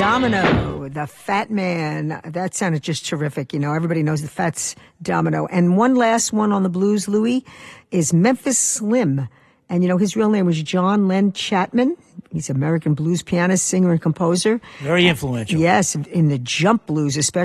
Domino, the Fat Man. That sounded just terrific. You know, everybody knows the Fats Domino. And one last one on the blues, Louis, is Memphis Slim. And, you know, his real name was John Len Chapman. He's an American blues pianist, singer, and composer. Very influential. Yes, in the jump blues, especially.